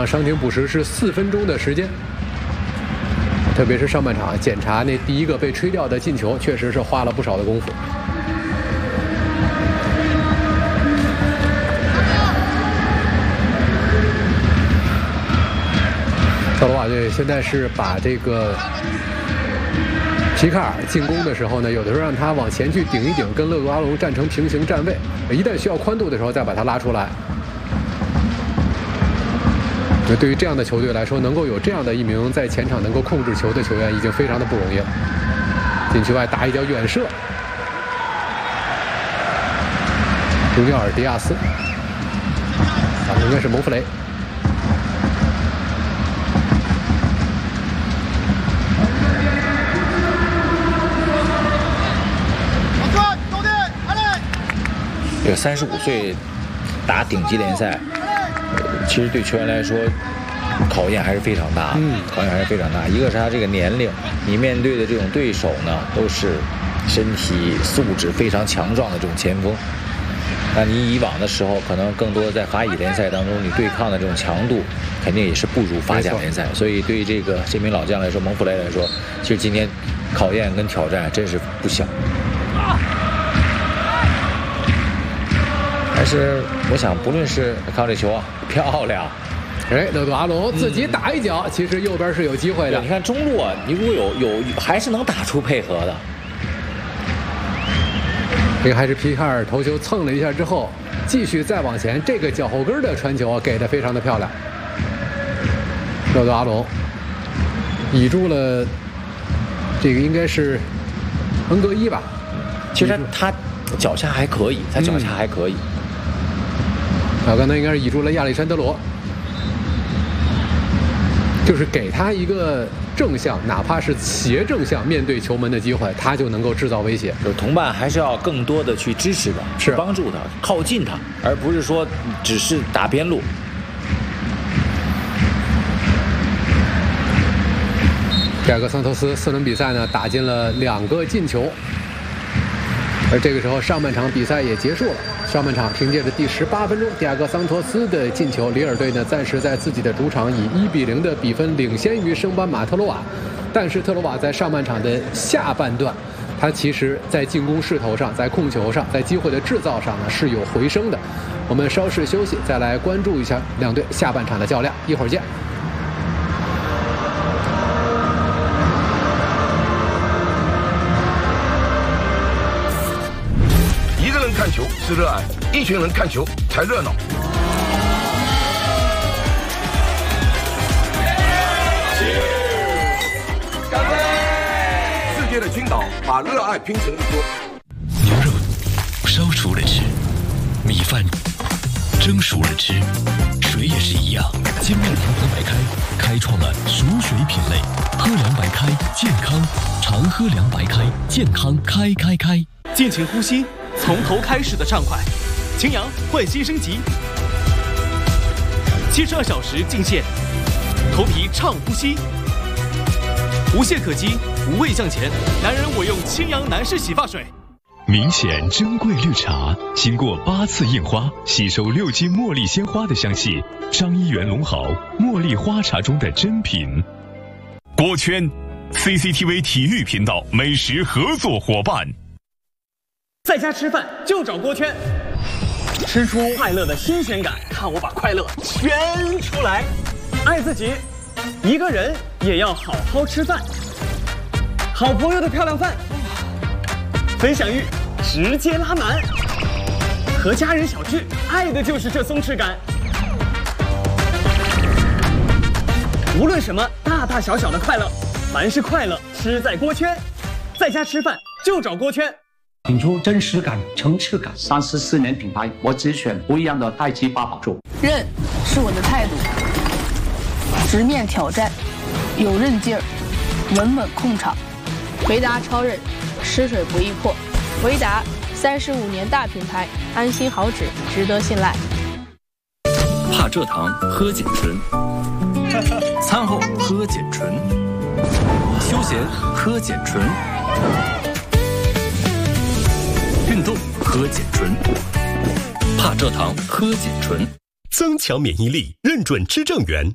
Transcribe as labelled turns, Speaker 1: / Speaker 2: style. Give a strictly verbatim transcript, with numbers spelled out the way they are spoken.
Speaker 1: 场伤停补时是四分钟的时间。特别是上半场检查那第一个被吹掉的进球，确实是花了不少的功夫。特罗瓦队现在是把这个皮卡尔进攻的时候呢，有的时候让他往前去顶一顶，跟勒杜阿隆站成平行站位，一旦需要宽度的时候再把他拉出来。那对于这样的球队来说，能够有这样的一名在前场能够控制球的球员，已经非常的不容易了。禁区外打一脚远射，卢尼尔·迪亚斯，啊，应该是蒙弗雷。
Speaker 2: 这个三十五岁打顶级联赛，其实对球员来说考验还是非常大，嗯，考验还是非常大。一个是他这个年龄，你面对的这种对手呢，都是身体素质非常强壮的这种前锋。那你以往的时候，可能更多在法乙联赛当中，你对抗的这种强度，肯定也是不如法甲联赛。所以对于这个这名老将来说，蒙弗雷来说，其实今天考验跟挑战真是不小。但是我想，不论是看这球啊，漂亮。
Speaker 1: 哎，勒杜阿隆自己打一脚，嗯、其实右边是有机会的。
Speaker 2: 你看中路啊，你如果有有还是能打出配合的。
Speaker 1: 这个还是皮卡尔头球蹭了一下之后，继续再往前，这个脚后跟的传球给的非常的漂亮。勒杜阿隆倚住了，这个应该是恩格伊吧？
Speaker 2: 其实他他脚下还可以，他脚下还可以。嗯
Speaker 1: 啊，刚才应该是倚住了亚历山德罗，就是给他一个正向，哪怕是斜正向面对球门的机会，他就能够制造威胁。
Speaker 2: 就是同伴还是要更多的去支持他，
Speaker 1: 是
Speaker 2: 帮助他，靠近他，而不是说只是打边路。
Speaker 1: 第二个桑托斯四轮比赛呢，打进了两个进球。而这个时候，上半场比赛也结束了。上半场凭借着第十八分钟迪亚戈桑托斯的进球，里尔队呢暂时在自己的主场以一比零的比分领先于升班马特罗瓦。但是特罗瓦在上半场的下半段，他其实在进攻势头上、在控球上、在机会的制造上呢是有回升的。我们稍事休息，再来关注一下两队下半场的较量，一会儿见。
Speaker 3: 看球是热爱，一群人看球才热闹。干杯！世界的青岛把热爱拼成一桌。
Speaker 4: 牛肉烧熟了吃，米饭蒸熟了吃，水也是一样。精酿银河白开开创了熟水品类，喝凉白开健康，常喝凉白开健康开开开。
Speaker 5: 尽情呼吸。从头开始的畅快，擎阳焕新升级，七十二小时净线，头皮畅呼吸，无懈可击，无畏向前。男人我用擎阳男士洗发水。
Speaker 4: 明显珍贵绿茶，经过八次印花，吸收六斤茉莉鲜花的香气。张一元龙豪茉莉花茶中的珍品。
Speaker 6: 锅圈 ，C C T V 体育频道美食合作伙伴。
Speaker 5: 在家吃饭就找锅圈，吃出快乐的新鲜感，看我把快乐圈出来。爱自己，一个人也要好好吃饭。好朋友的漂亮饭，分享欲直接拉满。和家人小聚，爱的就是这松弛感。无论什么大大小小的快乐，凡是快乐吃在锅圈。在家吃饭就找锅圈。
Speaker 7: 品出真实感、层次感。三十四年品牌，我只选不一样的太极八宝粥。
Speaker 8: 韧是我的态度，直面挑战，有韧劲儿，稳稳控场。维达超韧，吃水不易破。维达三十五年大品牌，安心好脂，值得信赖。
Speaker 9: 帕蔗糖喝碱醇，餐后喝碱醇，休闲喝碱醇。运动喝碱醇，帕蔗糖喝碱醇，
Speaker 10: 增强免疫力，认准知正源。